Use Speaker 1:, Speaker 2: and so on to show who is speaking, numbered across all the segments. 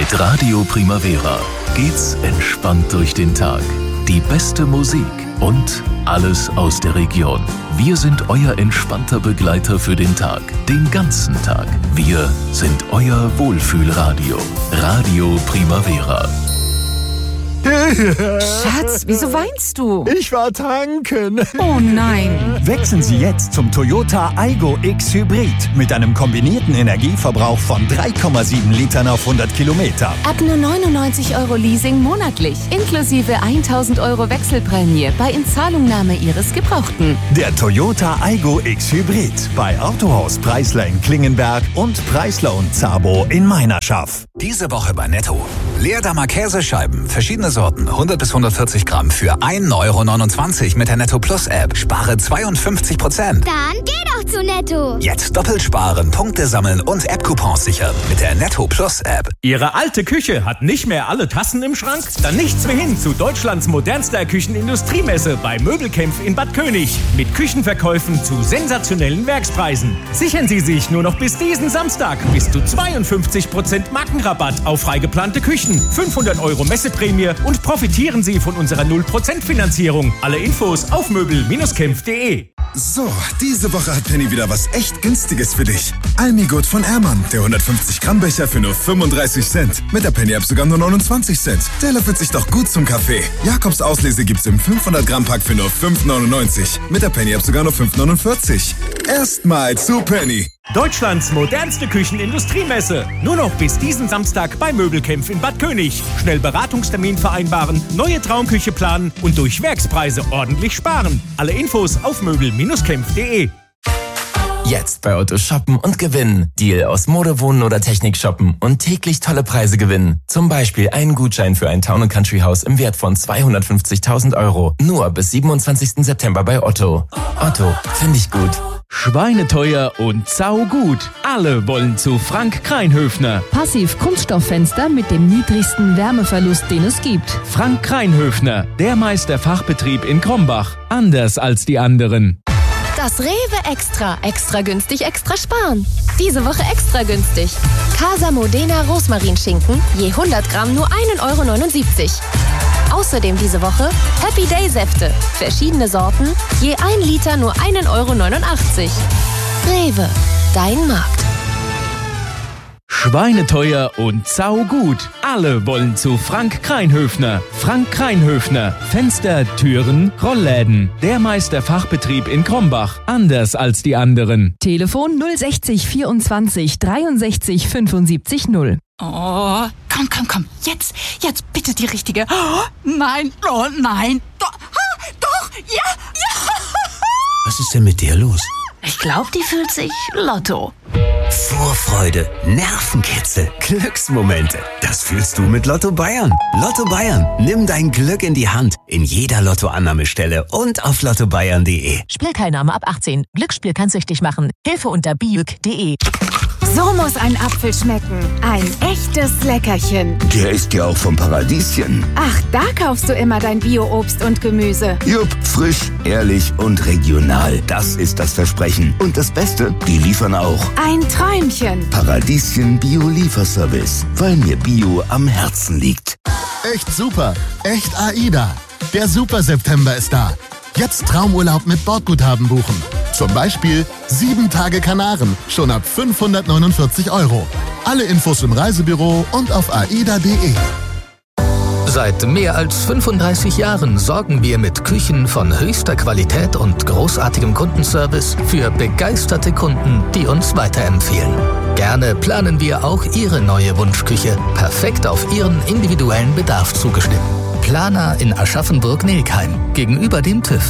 Speaker 1: Mit Radio Primavera geht's entspannt durch den Tag. Die beste Musik und alles aus der Region. Wir sind euer entspannter Begleiter für den Tag, den ganzen Tag. Wir sind euer Wohlfühlradio. Radio Primavera.
Speaker 2: Schatz, wieso weinst du?
Speaker 3: Ich war tanken.
Speaker 2: Oh nein.
Speaker 4: Wechseln Sie jetzt zum Toyota Aygo X Hybrid mit einem kombinierten Energieverbrauch von 3,7 Litern auf 100 Kilometer.
Speaker 2: Ab nur 99 € Leasing monatlich, inklusive 1.000 € Wechselprämie bei Inzahlungnahme Ihres Gebrauchten.
Speaker 4: Der Toyota Aygo X Hybrid bei Autohaus Preisler in Klingenberg und Preisler und Zabo in Meinerschaft.
Speaker 5: Diese Woche bei Netto. Leerdammer Käsescheiben, verschiedene Sorten, 100 bis 140 Gramm für 1,29 € mit der Netto Plus App. Spare 52%.
Speaker 6: Dann geh doch zu Netto.
Speaker 5: Jetzt doppelt sparen, Punkte sammeln und App-Coupons sichern mit der Netto Plus App.
Speaker 7: Ihre alte Küche hat nicht mehr alle Tassen im Schrank? Dann nichts mehr hin zu Deutschlands modernster Küchenindustriemesse bei Möbelkämpf in Bad König. Mit Küchenverkäufen zu sensationellen Werkspreisen. Sichern Sie sich nur noch bis diesen Samstag bis zu 52% Markenrabatt auf freigeplante Küchen, 500 € Messeprämie und profitieren Sie von unserer 0% Finanzierung. Alle Infos auf möbel-kämpf.de.
Speaker 8: So, diese Woche hat Penny wieder was echt Günstiges für dich. Almigut von Ehrmann, der 150 Gramm Becher für nur 35 Cent. Mit der Penny App sogar nur 29 Cent. Der löffelt sich doch gut zum Kaffee. Jakobs Auslese gibt's im 500 Gramm Pack für nur 5,99. Mit der Penny App sogar nur 5,49. Erstmal zu Penny.
Speaker 7: Deutschlands modernste Küchenindustriemesse. Nur noch bis diesen Samstag bei Möbelkämpf in Bad König. Schnell Beratungstermin vereinbaren, neue Traumküche planen und durch Werkspreise ordentlich sparen. Alle Infos auf möbel-kämpf.de.
Speaker 9: Jetzt bei Otto shoppen und gewinnen. Deal aus Mode, Wohnen oder Technik shoppen und täglich tolle Preise gewinnen. Zum Beispiel einen Gutschein für ein Town & Country Haus im Wert von 250.000 €. Nur bis 27. September bei Otto. Otto, finde ich gut.
Speaker 10: Schweineteuer und saugut. Alle wollen zu Frank Kreinhöfner.
Speaker 11: Passiv-Kunststofffenster mit dem niedrigsten Wärmeverlust, den es gibt.
Speaker 10: Frank Kreinhöfner, der Meisterfachbetrieb in Krombach. Anders als die anderen.
Speaker 12: Das Rewe Extra. Extra günstig, extra sparen. Diese Woche extra günstig. Casa Modena Rosmarinschinken, je 100 Gramm nur 1,79 €. Außerdem diese Woche Happy Day Säfte. Verschiedene Sorten, je 1 Liter nur 1,89 €. Rewe, dein Markt.
Speaker 10: Schweineteuer und saugut. Alle wollen zu Frank Kreinhöfner. Frank Kreinhöfner. Fenster, Türen, Rollläden. Der Meisterfachbetrieb in Krombach. Anders als die anderen.
Speaker 11: Telefon 060 24 63 75 0.
Speaker 2: Oh, komm. Jetzt bitte die richtige. Oh, nein, Doch, ja.
Speaker 5: Was ist denn mit dir los?
Speaker 2: Ich glaube, die fühlt sich Lotto.
Speaker 5: Vorfreude, Nervenkitzel, Glücksmomente. Das fühlst du mit Lotto Bayern. Lotto Bayern, nimm dein Glück in die Hand. In jeder Lottoannahmestelle und auf lottobayern.de.
Speaker 13: Spielteilnahme ab 18. Glücksspiel kann süchtig machen. Hilfe unter biuk.de.
Speaker 14: So muss ein Apfel schmecken. Ein echtes Leckerchen.
Speaker 15: Der ist ja auch vom Paradieschen.
Speaker 14: Ach, da kaufst du immer dein Bio-Obst und Gemüse.
Speaker 15: Jupp, frisch, ehrlich und regional. Das ist das Versprechen. Und das Beste, die liefern auch.
Speaker 14: Ein Träumchen.
Speaker 15: Paradieschen Bio-Lieferservice. Weil mir Bio am Herzen liegt.
Speaker 16: Echt super. Echt AIDA. Der Super September ist da. Jetzt Traumurlaub mit Bordguthaben buchen. Zum Beispiel 7 Tage Kanaren, schon ab 549 €. Alle Infos im Reisebüro und auf aida.de.
Speaker 1: Seit mehr als 35 Jahren sorgen wir mit Küchen von höchster Qualität und großartigem Kundenservice für begeisterte Kunden, die uns weiterempfehlen. Gerne planen wir auch Ihre neue Wunschküche, perfekt auf Ihren individuellen Bedarf zugeschnitten. Planer in Aschaffenburg-Nelkheim, gegenüber dem TÜV.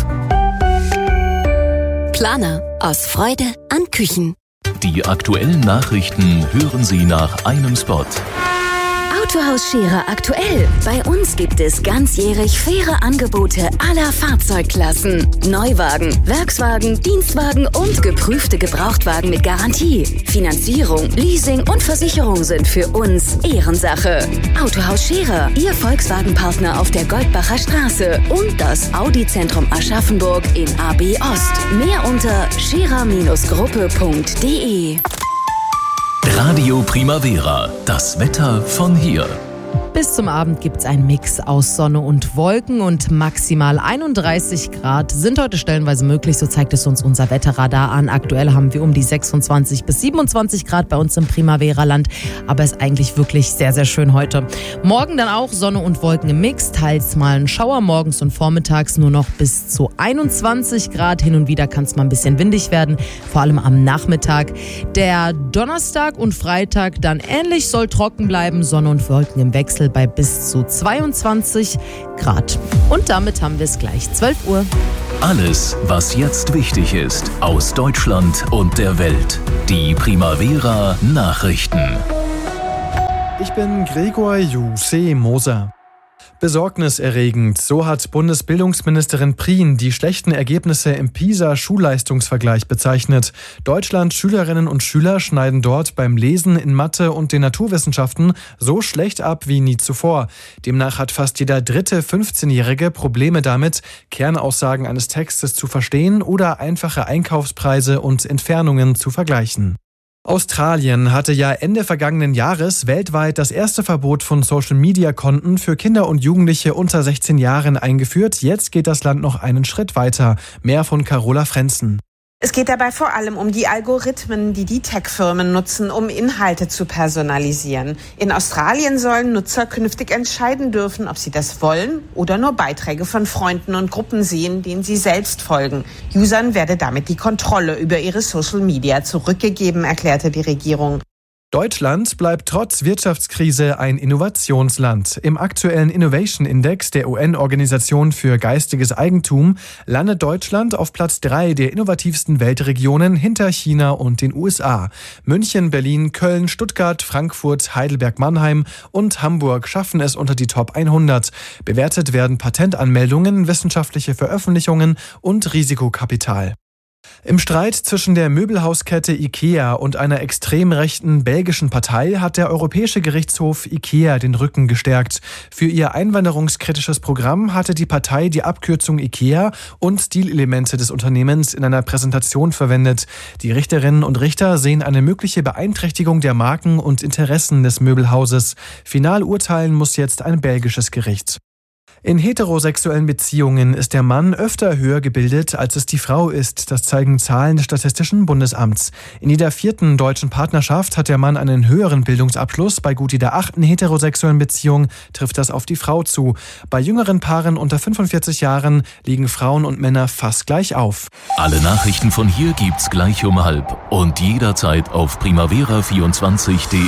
Speaker 12: Planer, aus Freude an Küchen.
Speaker 1: Die aktuellen Nachrichten hören Sie nach einem Spot.
Speaker 17: Autohaus Scherer aktuell. Bei uns gibt es ganzjährig faire Angebote aller Fahrzeugklassen. Neuwagen, Werkswagen, Dienstwagen und geprüfte Gebrauchtwagen mit Garantie. Finanzierung, Leasing und Versicherung sind für uns Ehrensache. Autohaus Scherer, Ihr Volkswagen-Partner auf der Goldbacher Straße und das Audi-Zentrum Aschaffenburg in AB Ost. Mehr unter scherer-gruppe.de.
Speaker 3: Radio Primavera, das Wetter von hier.
Speaker 18: Bis zum Abend gibt es einen Mix aus Sonne und Wolken und maximal 31 Grad sind heute stellenweise möglich, so zeigt es uns unser Wetterradar an. Aktuell haben wir um die 26 bis 27 Grad bei uns im Primavera-Land, aber es ist eigentlich wirklich sehr, sehr schön heute. Morgen dann auch Sonne und Wolken im Mix, teils mal ein Schauer, morgens und vormittags nur noch bis zu 21 Grad. Hin und wieder kann es mal ein bisschen windig werden, vor allem am Nachmittag. Der Donnerstag und Freitag dann ähnlich, soll trocken bleiben, Sonne und Wolken im Wechsel bei bis zu 22 Grad. Und damit haben wir es gleich 12 Uhr.
Speaker 3: Alles, was jetzt wichtig ist, aus Deutschland und der Welt. Die Primavera Nachrichten.
Speaker 19: Ich bin Gregor Juse Moser. Besorgniserregend, so hat Bundesbildungsministerin Prien die schlechten Ergebnisse im PISA-Schulleistungsvergleich bezeichnet. Deutschlands Schülerinnen und Schüler schneiden dort beim Lesen in Mathe und den Naturwissenschaften so schlecht ab wie nie zuvor. Demnach hat fast jeder dritte 15-Jährige Probleme damit, Kernaussagen eines Textes zu verstehen oder einfache Einkaufspreise und Entfernungen zu vergleichen. Australien hatte ja Ende vergangenen Jahres weltweit das erste Verbot von Social-Media-Konten für Kinder und Jugendliche unter 16 Jahren eingeführt. Jetzt geht das Land noch einen Schritt weiter. Mehr von Carola Frenzen.
Speaker 20: Es geht dabei vor allem um die Algorithmen, die die Tech-Firmen nutzen, um Inhalte zu personalisieren. In Australien sollen Nutzer künftig entscheiden dürfen, ob sie das wollen oder nur Beiträge von Freunden und Gruppen sehen, denen sie selbst folgen. Usern werde damit die Kontrolle über ihre Social Media zurückgegeben, erklärte die Regierung.
Speaker 19: Deutschland bleibt trotz Wirtschaftskrise ein Innovationsland. Im aktuellen Innovation Index der UN-Organisation für geistiges Eigentum landet Deutschland auf Platz 3 der innovativsten Weltregionen hinter China und den USA. München, Berlin, Köln, Stuttgart, Frankfurt, Heidelberg, Mannheim und Hamburg schaffen es unter die Top 100. Bewertet werden Patentanmeldungen, wissenschaftliche Veröffentlichungen und Risikokapital. Im Streit zwischen der Möbelhauskette IKEA und einer extrem rechten belgischen Partei hat der Europäische Gerichtshof IKEA den Rücken gestärkt. Für ihr einwanderungskritisches Programm hatte die Partei die Abkürzung IKEA und Stilelemente des Unternehmens in einer Präsentation verwendet. Die Richterinnen und Richter sehen eine mögliche Beeinträchtigung der Marken und Interessen des Möbelhauses. Final urteilen muss jetzt ein belgisches Gericht. In heterosexuellen Beziehungen ist der Mann öfter höher gebildet, als es die Frau ist. Das zeigen Zahlen des Statistischen Bundesamts. In jeder 4. deutschen Partnerschaft hat der Mann einen höheren Bildungsabschluss. Bei gut jeder 8. heterosexuellen Beziehung trifft das auf die Frau zu. Bei jüngeren Paaren unter 45 Jahren liegen Frauen und Männer fast gleich auf.
Speaker 3: Alle Nachrichten von hier gibt's gleich um 12 und jederzeit auf primavera24.de.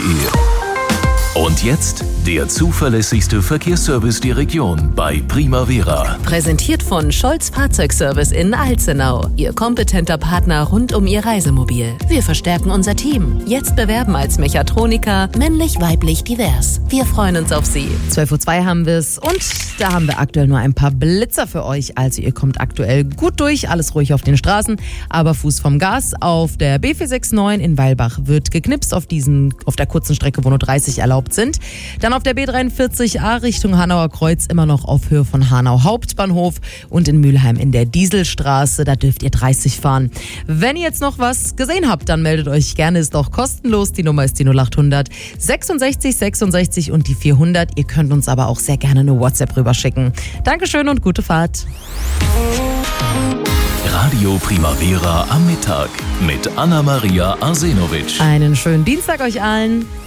Speaker 3: Und jetzt der zuverlässigste Verkehrsservice der Region bei Primavera.
Speaker 2: Präsentiert von Scholz Fahrzeugservice in Alzenau. Ihr kompetenter Partner rund um Ihr Reisemobil. Wir verstärken unser Team. Jetzt bewerben als Mechatroniker, männlich, weiblich, divers. Wir freuen uns auf Sie.
Speaker 18: 12:02 Uhr haben wir es und da haben wir aktuell nur ein paar Blitzer für euch. Also ihr kommt aktuell gut durch, alles ruhig auf den Straßen, aber Fuß vom Gas. Auf der B469 in Weilbach wird geknipst auf der kurzen Strecke, wo nur 30 erlaubt sind. Dann auf der B43a Richtung Hanauer Kreuz immer noch auf Höhe von Hanau Hauptbahnhof und in Mülheim in der Dieselstraße, da dürft ihr 30 fahren. Wenn ihr jetzt noch was gesehen habt, dann meldet euch gerne, ist doch kostenlos. Die Nummer ist die 0800 66 66 und die 400. Ihr könnt uns aber auch sehr gerne eine WhatsApp rüberschicken. Dankeschön und gute Fahrt.
Speaker 3: Radio Primavera am Mittag mit Anna-Maria Arsenovic.
Speaker 18: Einen schönen Dienstag euch allen.